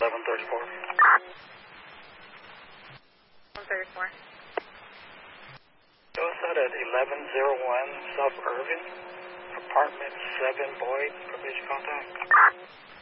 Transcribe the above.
1134. 134. Show us out at 1101 South Irving, apartment 7 Boyd, provision contact.